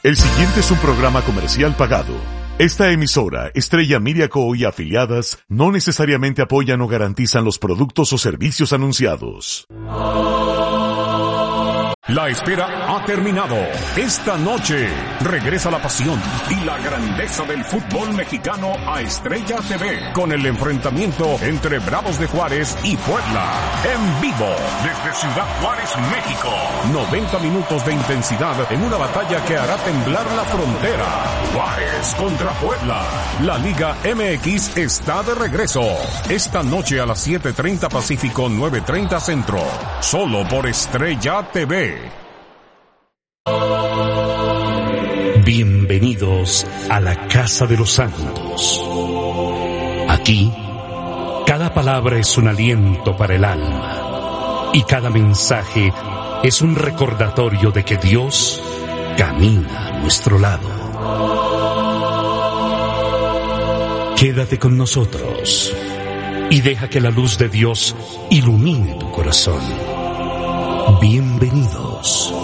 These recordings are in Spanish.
El siguiente es un programa comercial pagado. Esta emisora, Estrella Media Co. y afiliadas, no necesariamente apoyan o garantizan los productos o servicios anunciados. La espera ha terminado. Esta noche regresa la pasión y la grandeza del fútbol mexicano a Estrella TV con el enfrentamiento entre Bravos de Juárez y Puebla. En vivo desde Ciudad Juárez, México. 90 minutos de intensidad en una batalla que hará temblar la frontera. Juárez contra Puebla. La Liga MX está de regreso. Esta noche a las 7:30 Pacífico, 9:30 Centro. Solo por Estrella TV. Bienvenidos a la Casa de los Santos. Aquí, cada palabra es un aliento para el alma y cada mensaje es un recordatorio de que Dios camina a nuestro lado. Quédate con nosotros y deja que la luz de Dios ilumine tu corazón. Bienvenidos.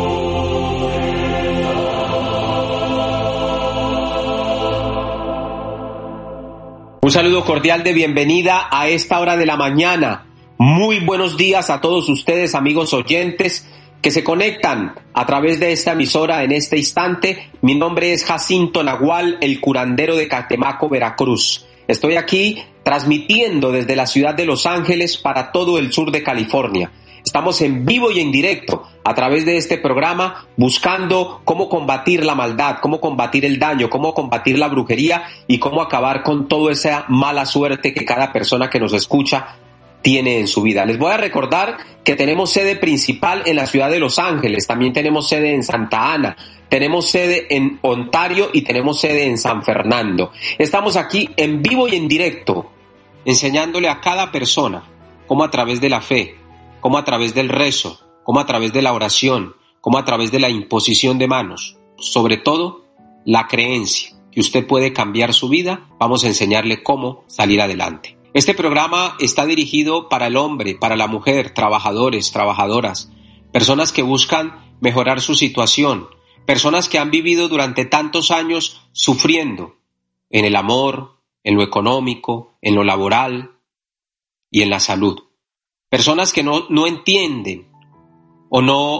Un saludo cordial de bienvenida a esta hora de la mañana. Muy buenos días a todos ustedes, amigos oyentes, que se conectan a través de esta emisora en este instante. Mi nombre es Jacinto Nagual, el curandero de Catemaco, Veracruz. Estoy aquí transmitiendo desde la ciudad de Los Ángeles para todo el sur de California. Estamos en vivo y en directo a través de este programa buscando cómo combatir la maldad, cómo combatir el daño, cómo combatir la brujería y cómo acabar con toda esa mala suerte que cada persona que nos escucha tiene en su vida. Les voy a recordar que tenemos sede principal en la ciudad de Los Ángeles, también tenemos sede en Santa Ana, tenemos sede en Ontario y tenemos sede en San Fernando. Estamos aquí en vivo y en directo enseñándole a cada persona cómo a través de la fe, cómo a través del rezo, cómo a través de la oración, cómo a través de la imposición de manos, sobre todo la creencia que usted puede cambiar su vida, vamos a enseñarle cómo salir adelante. Este programa está dirigido para el hombre, para la mujer, trabajadores, trabajadoras, personas que buscan mejorar su situación, personas que han vivido durante tantos años sufriendo en el amor, en lo económico, en lo laboral y en la salud. Personas que no entienden o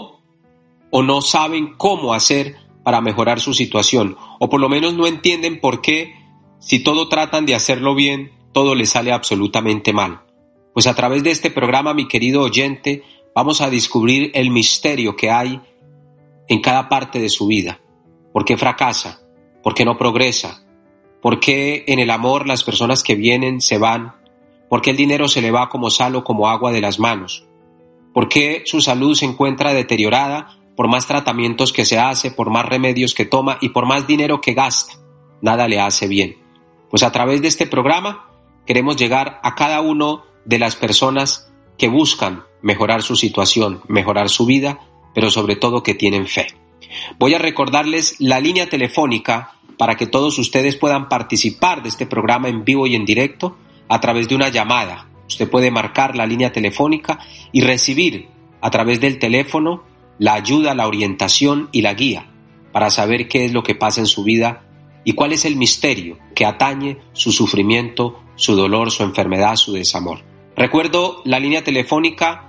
no saben cómo hacer para mejorar su situación, o por lo menos no entienden por qué, si todo tratan de hacerlo bien, todo les sale absolutamente mal. Pues a través de este programa, mi querido oyente, vamos a descubrir el misterio que hay en cada parte de su vida. ¿Por qué fracasa? ¿Por qué no progresa? ¿Por qué en el amor las personas que vienen se van? ¿Por qué el dinero se le va como sal o como agua de las manos? ¿Por qué su salud se encuentra deteriorada por más tratamientos que se hace, por más remedios que toma y por más dinero que gasta? Nada le hace bien. Pues a través de este programa queremos llegar a cada una de las personas que buscan mejorar su situación, mejorar su vida, pero sobre todo que tienen fe. Voy a recordarles la línea telefónica para que todos ustedes puedan participar de este programa en vivo y en directo a través de una llamada. Usted puede marcar la línea telefónica y recibir a través del teléfono la ayuda, la orientación y la guía para saber qué es lo que pasa en su vida y cuál es el misterio que atañe su sufrimiento, su dolor, su enfermedad, su desamor. Recuerdo la línea telefónica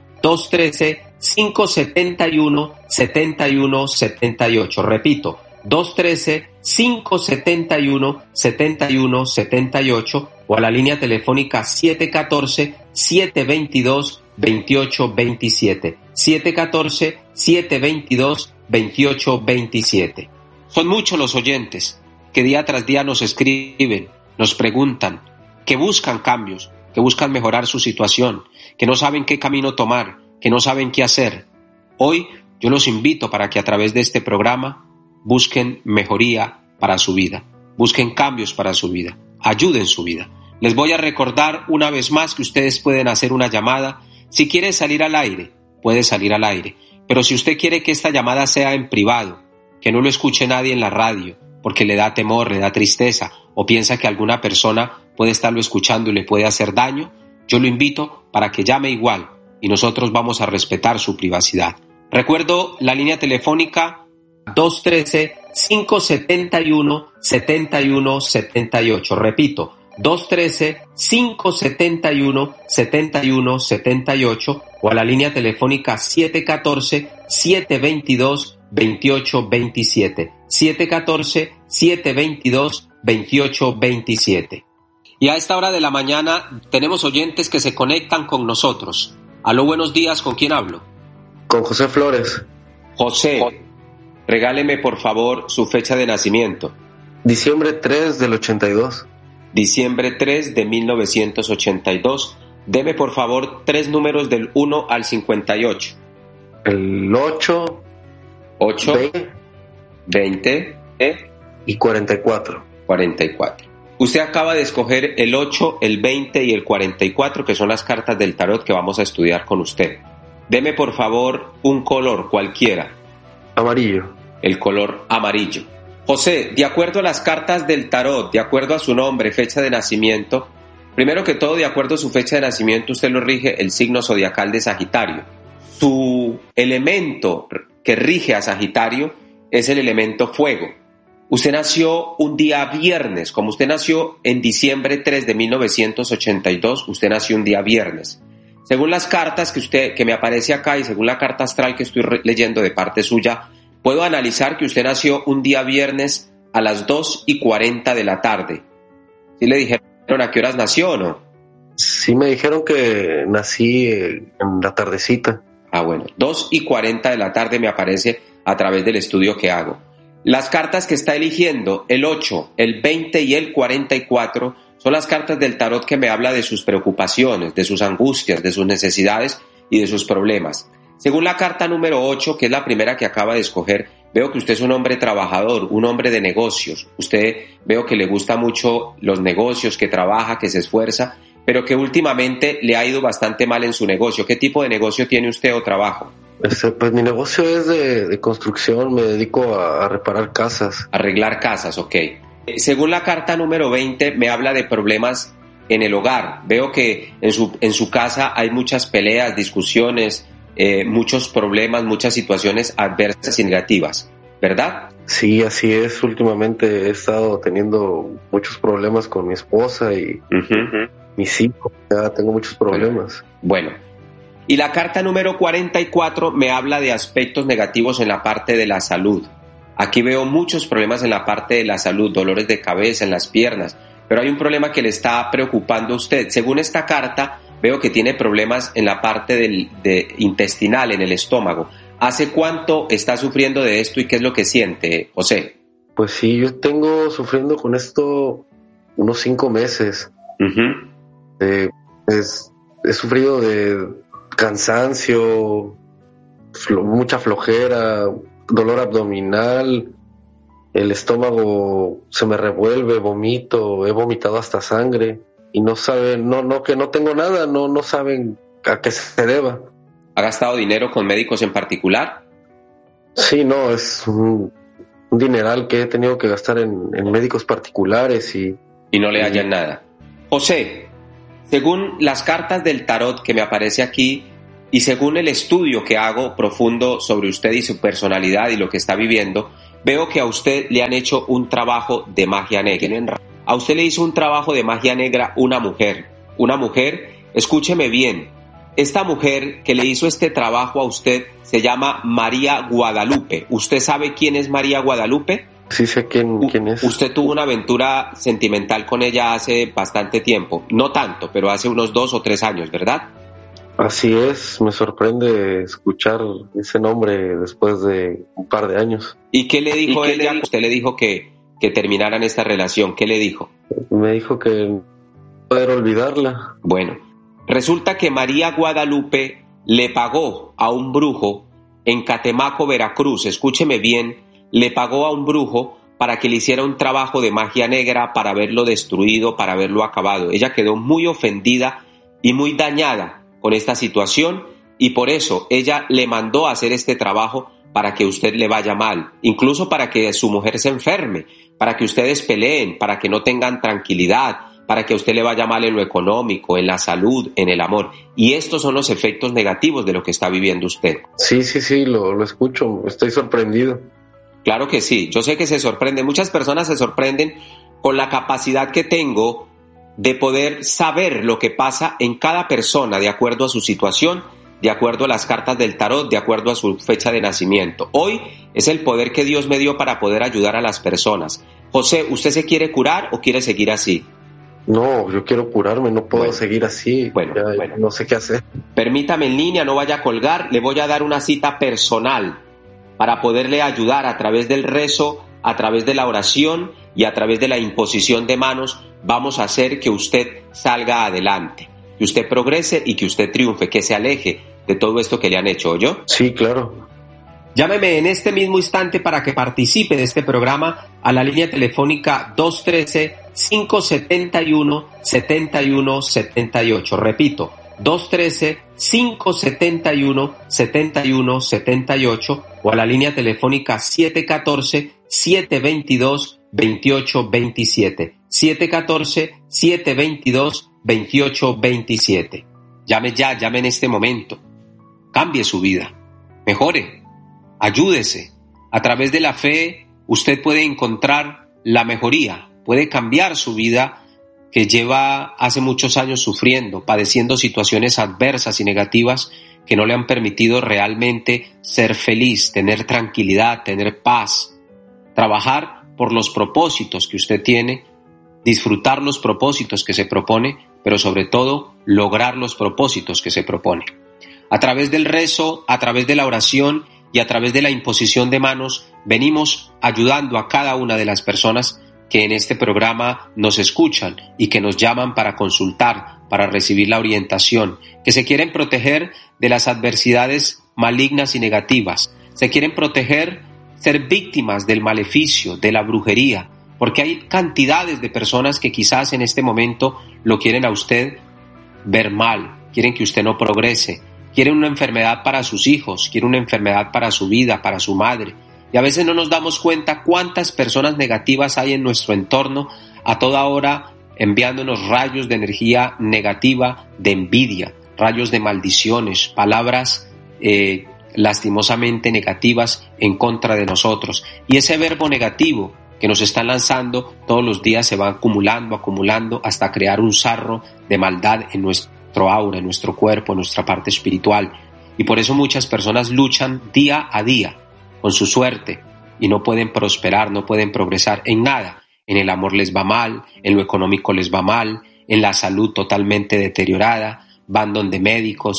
213-571-7178. Repito, 213-571-7178 o a la línea telefónica 714-722-2827. 714-722-2827. Son muchos los oyentes que día tras día nos escriben, nos preguntan, que buscan cambios, que buscan mejorar su situación, que no saben qué camino tomar, que no saben qué hacer. Hoy yo los invito para que a través de este programa busquen mejoría para su vida, busquen cambios para su vida, ayuden su vida. Les voy a recordar una vez más que ustedes pueden hacer una llamada. Si quiere salir al aire, puede salir al aire. Pero si usted quiere que esta llamada sea en privado, que no lo escuche nadie en la radio, porque le da temor, le da tristeza, o piensa que alguna persona puede estarlo escuchando y le puede hacer daño, yo lo invito para que llame igual y nosotros vamos a respetar su privacidad. Recuerdo la línea telefónica 213-571-7178. Repito, 213-571-7178 o a la línea telefónica 714-722-2827. 714-722-2827. Y a esta hora de la mañana tenemos oyentes que se conectan con nosotros. Aló, buenos días, ¿con quién hablo? Con José Flores. José, regáleme por favor su fecha de nacimiento. Diciembre 3 del 82. Diciembre 3 de 1982. Deme por favor 3 números del 1 al 58. El 8, 20 y 44. 44. Usted acaba de escoger el 8, el 20 y el 44, que son las cartas del tarot que vamos a estudiar con usted. Deme por favor un color cualquiera. Amarillo. El color amarillo. José, de acuerdo a las cartas del tarot, de acuerdo a su nombre, fecha de nacimiento, primero que todo, de acuerdo a su fecha de nacimiento, usted lo rige el signo zodiacal de Sagitario. Su elemento que rige a Sagitario es el elemento fuego. Usted nació un día viernes, como usted nació en diciembre 3 de 1982, usted nació un día viernes. Según las cartas que me aparece acá y según la carta astral que estoy leyendo de parte suya, puedo analizar que usted nació un día viernes a las 2:40 de la tarde. ¿Sí le dijeron a qué horas nació o no? Sí me dijeron que nací en la tardecita. Ah, bueno, 2:40 de la tarde me aparece a través del estudio que hago. Las cartas que está eligiendo, el 8, el 20 y el 44, son las cartas del tarot que me habla de sus preocupaciones, de sus angustias, de sus necesidades y de sus problemas. Según la carta número 8, que es la primera que acaba de escoger, veo que usted es un hombre trabajador, un hombre de negocios. Usted veo que le gusta mucho los negocios, que trabaja, que se esfuerza, pero que últimamente le ha ido bastante mal en su negocio. ¿Qué tipo de negocio tiene usted o trabajo? Pues mi negocio es de construcción, me dedico a reparar casas. Arreglar casas, ok. Según la carta número 20, me habla de problemas en el hogar. Veo que en su casa hay muchas peleas, discusiones, muchos problemas, muchas situaciones adversas y negativas, ¿verdad? Sí, así es. Últimamente he estado teniendo muchos problemas con mi esposa y mis hijos. Ya tengo muchos problemas. Bueno. Y la carta número 44 me habla de aspectos negativos en la parte de la salud. Aquí veo muchos problemas en la parte de la salud, dolores de cabeza, en las piernas, pero hay un problema que le está preocupando a usted. Según esta carta, veo que tiene problemas en la parte intestinal, en el estómago. ¿Hace cuánto está sufriendo de esto y qué es lo que siente, José? Pues sí, yo tengo sufriendo con esto unos 5 meses. He sufrido de cansancio, mucha flojera, dolor abdominal, el estómago se me revuelve, vomito, he vomitado hasta sangre y no saben, que no tengo nada, no saben a qué se deba. ¿Ha gastado dinero con médicos en particular? Sí, no, es un dineral que he tenido que gastar en médicos particulares y no le hallan nada. José, según las cartas del tarot que me aparece aquí y según el estudio que hago profundo sobre usted y su personalidad y lo que está viviendo, veo que a usted le han hecho un trabajo de magia negra. A usted le hizo un trabajo de magia negra una mujer. Una mujer, escúcheme bien, esta mujer que le hizo este trabajo a usted se llama María Guadalupe. ¿Usted sabe quién es María Guadalupe? Sí sé quién es. Usted tuvo una aventura sentimental con ella hace bastante tiempo. No tanto, pero hace unos 2 o 3 años, ¿verdad? Así es, me sorprende escuchar ese nombre después de un par de años. ¿Y qué le dijo ella? Usted le dijo que terminaran esta relación. ¿Qué le dijo? Me dijo que no poder olvidarla. Bueno, resulta que María Guadalupe le pagó a un brujo en Catemaco, Veracruz. Escúcheme bien. Le pagó a un brujo para que le hiciera un trabajo de magia negra para haberlo destruido, para haberlo acabado. Ella quedó muy ofendida y muy dañada con esta situación y por eso ella le mandó a hacer este trabajo para que usted le vaya mal, incluso para que su mujer se enferme, para que ustedes peleen, para que no tengan tranquilidad, para que a usted le vaya mal en lo económico, en la salud, en el amor. Y estos son los efectos negativos de lo que está viviendo usted. Sí, lo escucho, estoy sorprendido. Claro que sí, yo sé que se sorprende, muchas personas se sorprenden con la capacidad que tengo de poder saber lo que pasa en cada persona de acuerdo a su situación, de acuerdo a las cartas del tarot, de acuerdo a su fecha de nacimiento. Hoy es el poder que Dios me dio para poder ayudar a las personas. José, ¿usted se quiere curar o quiere seguir así? No, yo quiero curarme, no puedo seguir así. Bueno, no sé qué hacer. Permítame en línea, no vaya a colgar, le voy a dar una cita personal para poderle ayudar a través del rezo, a través de la oración y a través de la imposición de manos. Vamos a hacer que usted salga adelante, que usted progrese y que usted triunfe, que se aleje de todo esto que le han hecho, ¿oyó? Sí, claro. Llámeme en este mismo instante para que participe de este programa a la línea telefónica 213-571-7178. Repito, 213-571-7178 o a la línea telefónica 714-722-2827. 714-722-2827. Llame ya, llame en este momento. Cambie su vida. Mejore. Ayúdese. A través de la fe usted puede encontrar la mejoría, puede cambiar su vida que lleva hace muchos años sufriendo, padeciendo situaciones adversas y negativas que no le han permitido realmente ser feliz, tener tranquilidad, tener paz, trabajar por los propósitos que usted tiene, disfrutar los propósitos que se propone, pero sobre todo lograr los propósitos que se propone. A través del rezo, a través de la oración y a través de la imposición de manos, venimos ayudando a cada una de las personas que en este programa nos escuchan y que nos llaman para consultar, para recibir la orientación, que se quieren proteger de las adversidades malignas y negativas, se quieren proteger, ser víctimas del maleficio, de la brujería, porque hay cantidades de personas que quizás en este momento lo quieren a usted ver mal, quieren que usted no progrese, quieren una enfermedad para sus hijos, quieren una enfermedad para su vida, para su madre. Y a veces no nos damos cuenta cuántas personas negativas hay en nuestro entorno a toda hora enviándonos rayos de energía negativa, de envidia, rayos de maldiciones, palabras lastimosamente negativas en contra de nosotros. Y ese verbo negativo que nos están lanzando todos los días se va acumulando hasta crear un sarro de maldad en nuestro aura, en nuestro cuerpo, en nuestra parte espiritual. Y por eso muchas personas luchan día a día con su suerte y no pueden prosperar, no pueden progresar en nada. En el amor les va mal, en lo económico les va mal, en la salud totalmente deteriorada, van donde médicos,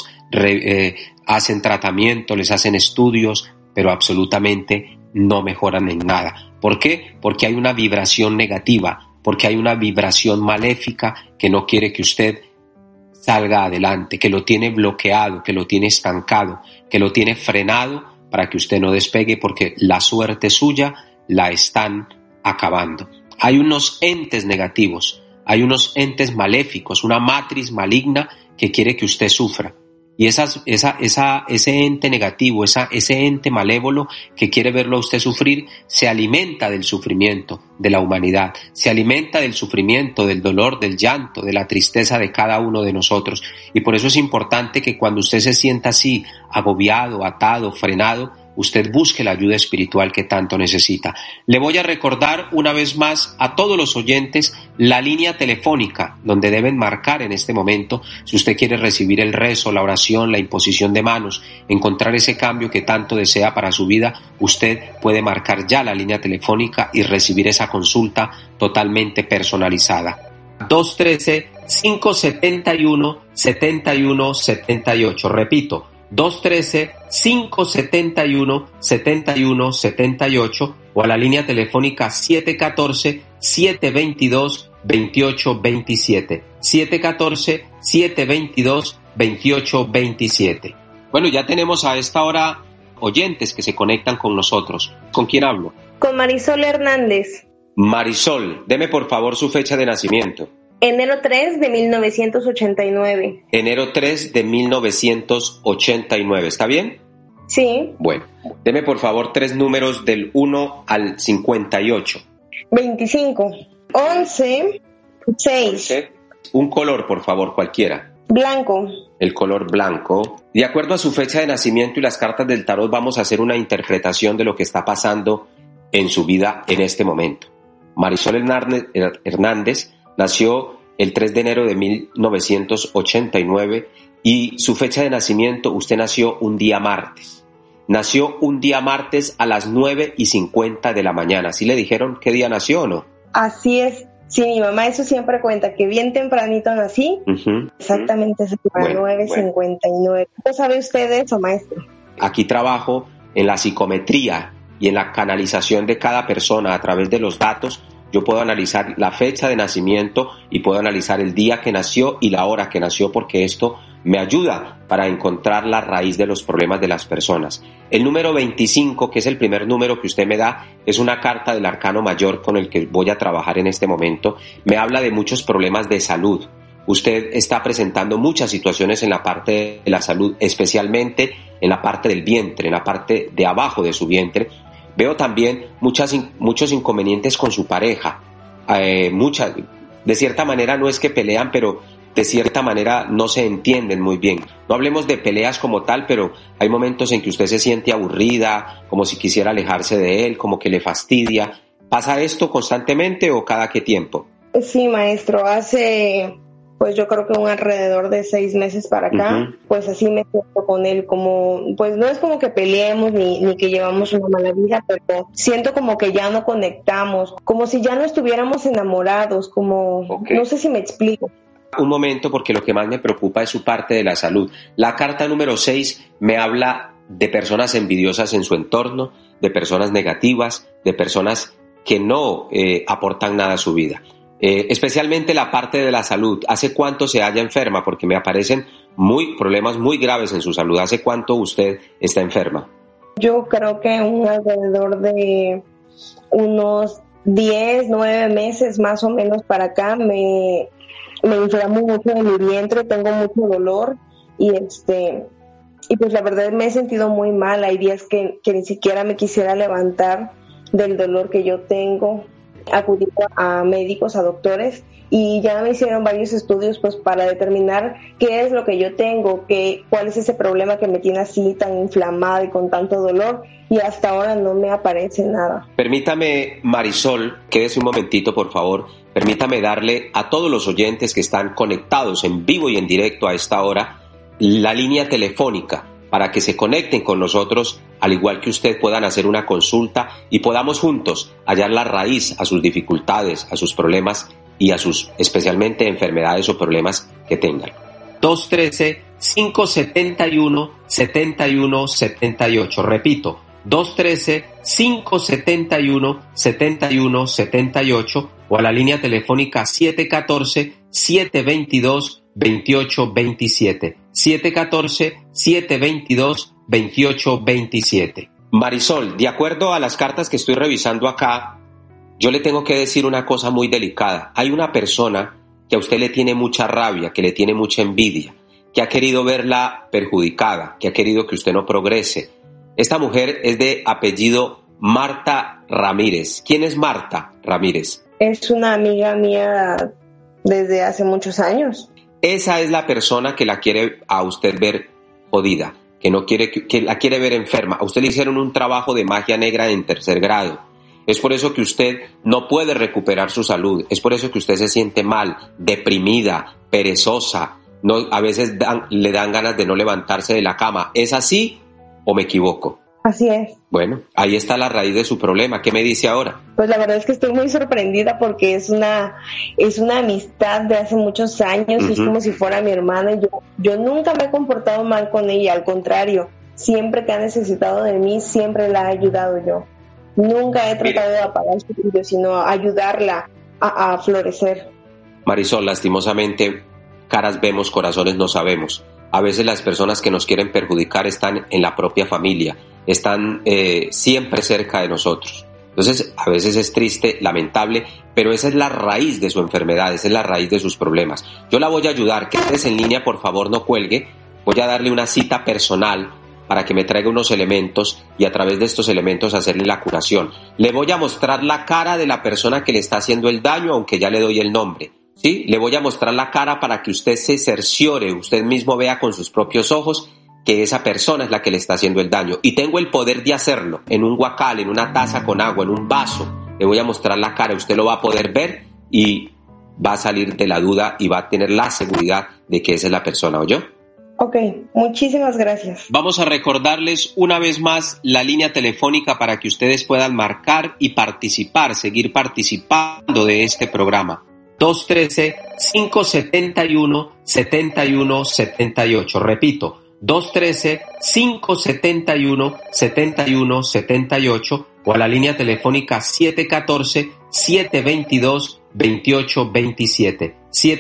hacen tratamiento, les hacen estudios, pero absolutamente no mejoran en nada. ¿Por qué? Porque hay una vibración negativa, porque hay una vibración maléfica que no quiere que usted salga adelante, que lo tiene bloqueado, que lo tiene estancado, que lo tiene frenado para que usted no despegue, porque la suerte suya la están acabando. Hay unos entes negativos, hay unos entes maléficos, una matriz maligna que quiere que usted sufra. Y ese ente negativo, ese ente malévolo que quiere verlo a usted sufrir, se alimenta del sufrimiento de la humanidad, se alimenta del sufrimiento, del dolor, del llanto, de la tristeza de cada uno de nosotros. Y por eso es importante que cuando usted se sienta así, agobiado, atado, frenado, usted busque la ayuda espiritual que tanto necesita. Le voy a recordar una vez más a todos los oyentes la línea telefónica donde deben marcar en este momento si usted quiere recibir el rezo, la oración, la imposición de manos, encontrar ese cambio que tanto desea para su vida. Usted puede marcar ya la línea telefónica y recibir esa consulta totalmente personalizada. 213-571-7178. Repito, 213-571-7178 o a la línea telefónica 714-722-2827. 714-722-2827. Bueno, ya tenemos a esta hora oyentes que se conectan con nosotros. ¿Con quién hablo? Con Marisol Hernández. Marisol, deme por favor su fecha de nacimiento. Enero 3 de 1989. Enero 3 de 1989, ¿está bien? Sí. Bueno, deme por favor 3 números del 1 al 58. 25, 11, 6. Un color, por favor, cualquiera. Blanco. El color blanco. De acuerdo a su fecha de nacimiento y las cartas del tarot, vamos a hacer una interpretación de lo que está pasando en su vida en este momento. Marisol Hernández nació el 3 de enero de 1989 y su fecha de nacimiento, usted nació un día martes. Nació un día martes a las 9:50 de la mañana. ¿Sí le dijeron qué día nació o no? Así es. Sí, mi mamá eso siempre cuenta, que bien tempranito nací. Exactamente, es a las 9:59. ¿Cómo sabe usted eso, maestro? Aquí trabajo en la psicometría y en la canalización de cada persona a través de los datos. Yo puedo analizar la fecha de nacimiento y puedo analizar el día que nació y la hora que nació, porque esto me ayuda para encontrar la raíz de los problemas de las personas. El número 25, que es el primer número que usted me da, es una carta del Arcano Mayor con el que voy a trabajar en este momento. Me habla de muchos problemas de salud. Usted está presentando muchas situaciones en la parte de la salud, especialmente en la parte del vientre, en la parte de abajo de su vientre. Veo también muchos inconvenientes con su pareja. De cierta manera no es que pelean, pero de cierta manera no se entienden muy bien. No hablemos de peleas como tal, pero hay momentos en que usted se siente aburrida, como si quisiera alejarse de él, como que le fastidia. ¿Pasa esto constantemente o cada qué tiempo? Sí, maestro, hace... pues yo creo que un alrededor de 6 meses para acá, pues así me siento con él, como, pues no es como que peleemos ni que llevamos una mala vida, pero siento como que ya no conectamos, como si ya no estuviéramos enamorados, como, no sé si me explico. Un momento, porque lo que más me preocupa es su parte de la salud. La carta número 6 me habla de personas envidiosas en su entorno, de personas negativas, de personas que no aportan nada a su vida. Especialmente la parte de la salud. ¿Hace cuánto se halla enferma? Porque me aparecen problemas muy graves en su salud. ¿Hace cuánto usted está enferma? Yo creo que alrededor de unos 10, 9 meses más o menos para acá me inflamo mucho en mi vientre, tengo mucho dolor y pues la verdad me he sentido muy mal. Hay días que ni siquiera me quisiera levantar del dolor que yo tengo. Acudí a médicos, a doctores, y ya me hicieron varios estudios pues para determinar qué es lo que yo tengo, cuál es ese problema que me tiene así tan inflamada y con tanto dolor, y hasta ahora no me aparece nada. Permítame, Marisol, quédese un momentito por favor, permítame darle a todos los oyentes que están conectados en vivo y en directo a esta hora la línea telefónica para que se conecten con nosotros, al igual que usted puedan hacer una consulta y podamos juntos hallar la raíz a sus dificultades, a sus problemas y a sus especialmente enfermedades o problemas que tengan. 213-571-7178. Repito, 213-571-7178 o a la línea telefónica 714-722-2827. 714-722-2827. Marisol, de acuerdo a las cartas que estoy revisando acá, yo le tengo que decir una cosa muy delicada. Hay una persona que a usted le tiene mucha rabia, que le tiene mucha envidia, que ha querido verla perjudicada, que ha querido que usted no progrese. Esta mujer es de apellido Marta Ramírez. ¿Quién es Marta Ramírez? Es una amiga mía desde hace muchos años. Esa es la persona que la quiere a usted ver jodida, que la quiere ver enferma. A usted le hicieron un trabajo de magia negra en 3er grado. Es por eso que usted no puede recuperar su salud. Es por eso que usted se siente mal, deprimida, perezosa. A veces le dan ganas de no levantarse de la cama. ¿Es así o me equivoco? Así es. Bueno, ahí está la raíz de su problema. ¿Qué me dice ahora? Pues la verdad es que estoy muy sorprendida porque es una amistad de hace muchos años y es como si fuera mi hermana. Y yo nunca me he comportado mal con ella, al contrario, siempre que ha necesitado de mí, siempre la he ayudado yo. Nunca he tratado de apagar su brillo, sino ayudarla a florecer. Marisol, lastimosamente, caras vemos, corazones no sabemos. A veces las personas que nos quieren perjudicar están en la propia familia, están siempre cerca de nosotros. Entonces, a veces es triste, lamentable, pero esa es la raíz de su enfermedad, esa es la raíz de sus problemas. Yo la voy a ayudar, quédese en línea, por favor, no cuelgue. Voy a darle una cita personal para que me traiga unos elementos y a través de estos elementos hacerle la curación. Le voy a mostrar la cara de la persona que le está haciendo el daño, aunque ya le doy el nombre. ¿Sí? Le voy a mostrar la cara para que usted se cerciore, usted mismo vea con sus propios ojos que esa persona es la que le está haciendo el daño y tengo el poder de hacerlo en un guacal, en una taza con agua, en un vaso, le voy a mostrar la cara, usted lo va a poder ver y va a salir de la duda y va a tener la seguridad de que esa es la persona, ¿oyó? Ok, muchísimas gracias. Vamos a recordarles una vez más la línea telefónica para que ustedes puedan marcar y participar, seguir participando de este programa. 213-571-7178. Repito, 213-571-7178 o a la línea telefónica 714-722-2827.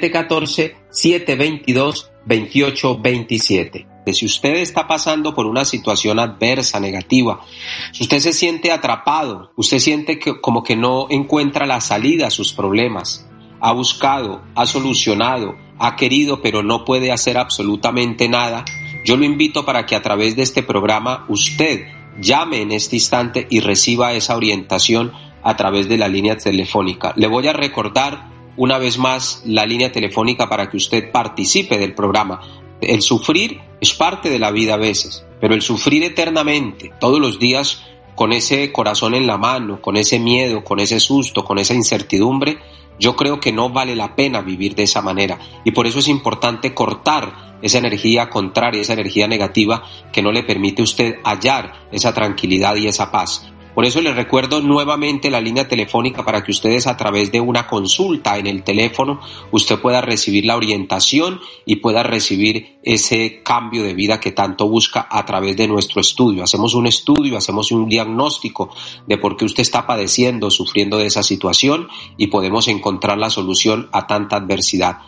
714-722-2827. Si usted está pasando por una situación adversa, negativa, si usted se siente atrapado, usted siente que como que no encuentra la salida a sus problemas, ha buscado, ha solucionado, ha querido, pero no puede hacer absolutamente nada, yo lo invito para que a través de este programa usted llame en este instante y reciba esa orientación a través de la línea telefónica. Le voy a recordar una vez más la línea telefónica para que usted participe del programa. El sufrir es parte de la vida a veces, pero el sufrir eternamente, todos los días con ese corazón en la mano, con ese miedo, con ese susto, con esa incertidumbre, yo creo que no vale la pena vivir de esa manera y por eso es importante cortar esa energía contraria, esa energía negativa que no le permite a usted hallar esa tranquilidad y esa paz. Por eso les recuerdo nuevamente la línea telefónica para que ustedes a través de una consulta en el teléfono usted pueda recibir la orientación y pueda recibir ese cambio de vida que tanto busca a través de nuestro estudio. Hacemos un estudio, hacemos un diagnóstico de por qué usted está padeciendo, sufriendo de esa situación y podemos encontrar la solución a tanta adversidad.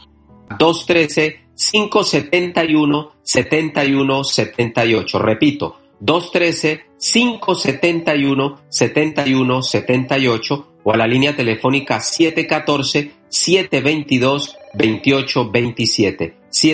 213-571-7178. Repito, 213-571-7178 o a la línea telefónica 714-722-2827.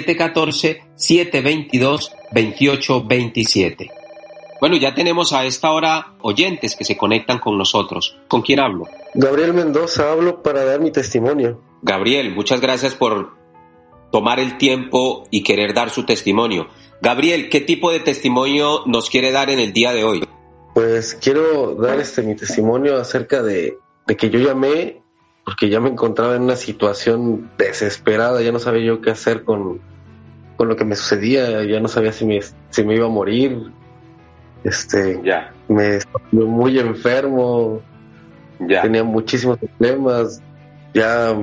714-722-2827. Bueno, ya tenemos a esta hora oyentes que se conectan con nosotros. ¿Con quién hablo? Gabriel Mendoza, hablo para dar mi testimonio. Gabriel, muchas gracias por tomar el tiempo y querer dar su testimonio. Gabriel, ¿qué tipo de testimonio nos quiere dar en el día de hoy? Pues quiero dar mi testimonio acerca de que yo llamé porque ya me encontraba en una situación desesperada, ya no sabía yo qué hacer con lo que me sucedía, ya no sabía si me iba a morir, me estaba muy enfermo, tenía muchísimos problemas, ya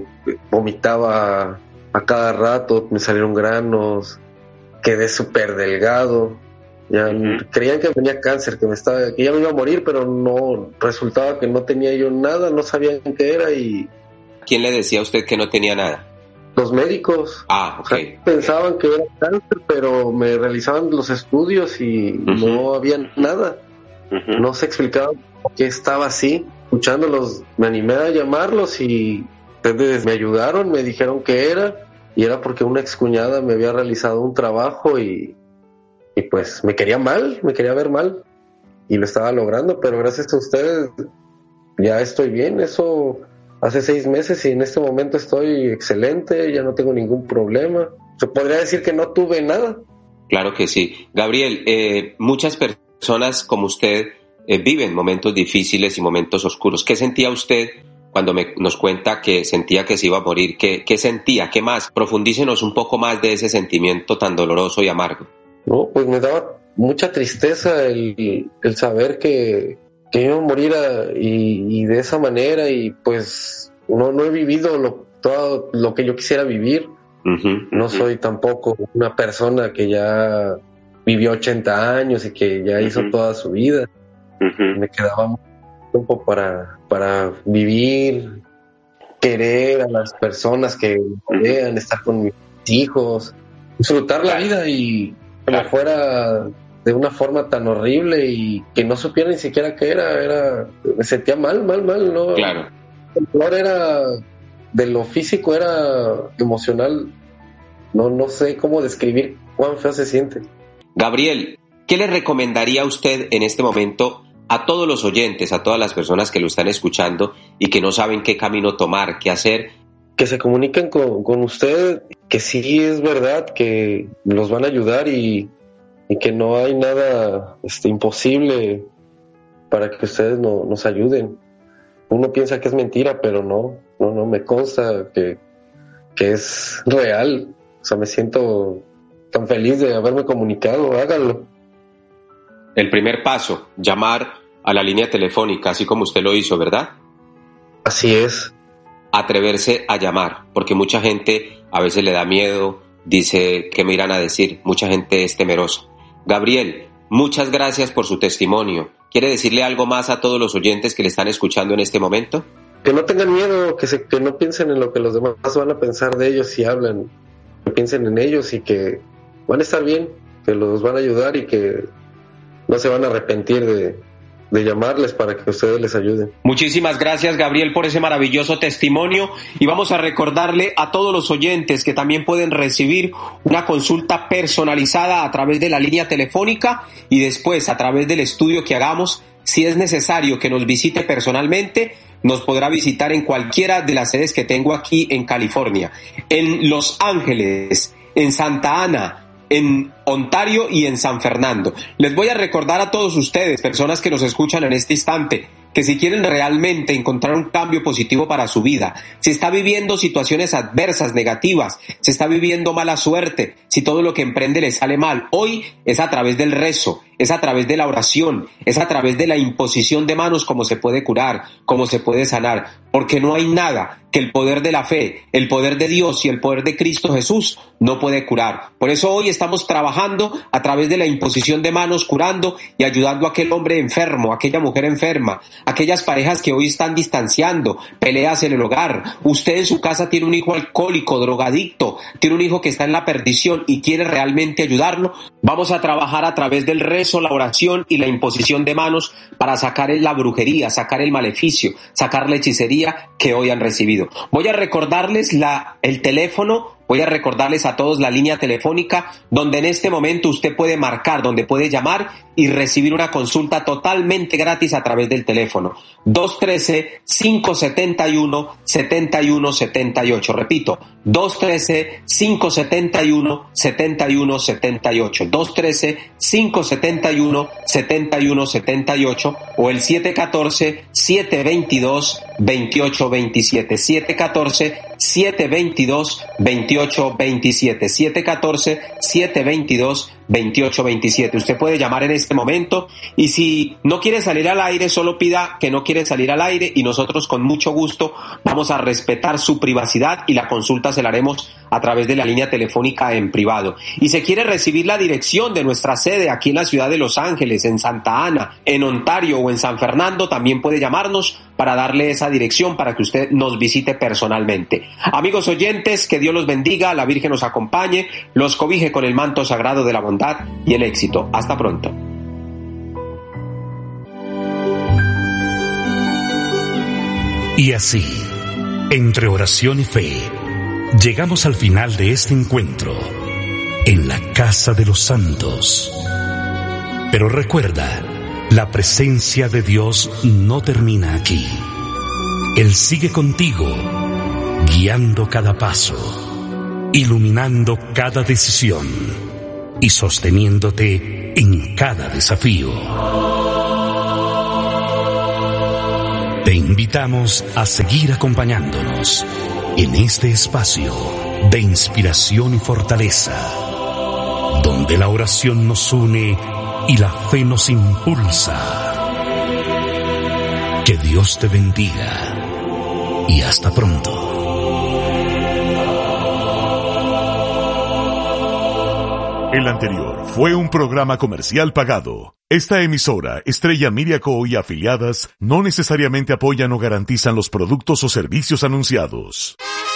vomitaba a cada rato, me salieron granos, quedé súper delgado, ya creían que tenía cáncer, que ya me iba a morir, pero no, resultaba que no tenía yo nada, no sabían qué era. Y ¿quién le decía a usted que no tenía nada? Los médicos. Ok. O sea, pensaban que era cáncer, pero me realizaban los estudios y no había nada. No se explicaba por qué estaba así. Escuchándolos, me animé a llamarlos y ustedes me ayudaron, me dijeron qué era, y era porque una excuñada me había realizado un trabajo y pues me quería ver mal, y lo estaba logrando, pero gracias a ustedes ya estoy bien. Eso hace 6 meses y en este momento estoy excelente, ya no tengo ningún problema. Se podría decir que no tuve nada. Claro que sí. Gabriel, muchas personas como usted viven momentos difíciles y momentos oscuros. ¿Qué sentía usted cuando nos cuenta que sentía que se iba a morir? ¿Qué sentía? ¿Qué más? Profundícenos un poco más de ese sentimiento tan doloroso y amargo. No, pues me daba mucha tristeza el saber que iba a morir y de esa manera, y pues no he vivido todo lo que yo quisiera vivir. No soy tampoco una persona que ya vivió 80 años y que ya hizo toda su vida. Me quedaba mucho tiempo para vivir, querer a las personas que me rodean, estar con mis hijos, disfrutar la vida, y que me fuera de una forma tan horrible y que no supiera ni siquiera qué era. Me sentía mal, ¿no? Claro. El dolor era de lo físico, era emocional. No sé cómo describir cuán feo se siente. Gabriel, ¿qué le recomendaría a usted en este momento a todos los oyentes, a todas las personas que lo están escuchando y que no saben qué camino tomar, qué hacer? Que se comuniquen con usted, que sí es verdad que los van a ayudar, y y que no hay nada imposible para que ustedes nos ayuden. Uno piensa que es mentira, pero no, me consta que es real. O sea, me siento tan feliz de haberme comunicado. Háganlo. El primer paso, llamar a la línea telefónica, así como usted lo hizo, ¿verdad? Así es. Atreverse a llamar, porque mucha gente a veces le da miedo, dice qué me irán a decir, mucha gente es temerosa. Gabriel, muchas gracias por su testimonio. ¿Quiere decirle algo más a todos los oyentes que le están escuchando en este momento? Que no tengan miedo, que no piensen en lo que los demás van a pensar de ellos si hablan. Que piensen en ellos y que van a estar bien, que los van a ayudar y que no se van a arrepentir de llamarles para que ustedes les ayuden. Muchísimas gracias, Gabriel, por ese maravilloso testimonio, y vamos a recordarle a todos los oyentes que también pueden recibir una consulta personalizada a través de la línea telefónica y después a través del estudio que hagamos. Si es necesario que nos visite personalmente, nos podrá visitar en cualquiera de las sedes que tengo aquí en California, en Los Ángeles, en Santa Ana, en Ontario y en San Fernando. Les voy a recordar a todos ustedes, personas que nos escuchan en este instante, que si quieren realmente encontrar un cambio positivo para su vida, si está viviendo situaciones adversas, negativas, si está viviendo mala suerte, si todo lo que emprende le sale mal, hoy es a través del rezo, es a través de la oración, es a través de la imposición de manos como se puede curar, como se puede sanar, porque no hay nada que el poder de la fe, el poder de Dios y el poder de Cristo Jesús no puede curar. Por eso hoy estamos trabajando a través de la imposición de manos, curando y ayudando a aquel hombre enfermo, a aquella mujer enferma, aquellas parejas que hoy están distanciando, peleas en el hogar. Usted en su casa tiene un hijo alcohólico, drogadicto, tiene un hijo que está en la perdición y quiere realmente ayudarlo. Vamos a trabajar a través del rezo, la oración y la imposición de manos para sacar la brujería, sacar el maleficio, sacar la hechicería que hoy han recibido. Voy a recordarles el teléfono. Voy a recordarles a todos la línea telefónica donde en este momento usted puede marcar, donde puede llamar y recibir una consulta totalmente gratis a través del teléfono. 213-571-7178. Repito, 213-571-7178. 213-571-7178 o el 714-722-2827. 714-722-2827. 714-722-2827. Usted puede llamar en este momento y si no quiere salir al aire, solo pida que no quiere salir al aire y nosotros con mucho gusto vamos a respetar su privacidad y la consulta se la haremos a través de la línea telefónica en privado. Y si quiere recibir la dirección de nuestra sede aquí en la ciudad de Los Ángeles, en Santa Ana, en Ontario o en San Fernando, también puede llamarnos para darle esa dirección para que usted nos visite personalmente. Amigos oyentes, que Dios los bendiga, la Virgen nos acompañe, los cobije con el manto sagrado de la bondad y el éxito. Hasta pronto. Y así, entre oración y fe, llegamos al final de este encuentro en la Casa de los Santos. Pero recuerda, la presencia de Dios no termina aquí. Él sigue contigo, guiando cada paso, iluminando cada decisión y sosteniéndote en cada desafío. Te invitamos a seguir acompañándonos en este espacio de inspiración y fortaleza, donde la oración nos une y la fe nos impulsa. Que Dios te bendiga y hasta pronto. El anterior fue un programa comercial pagado. Esta emisora, Estrella Media Co. y afiliadas, no necesariamente apoyan o garantizan los productos o servicios anunciados.